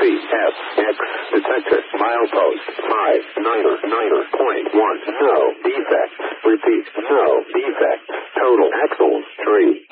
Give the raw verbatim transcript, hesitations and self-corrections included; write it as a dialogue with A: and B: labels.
A: three F X detected. Milepost five niner niner point one. No defects. Repeat. No defects. Total axles three.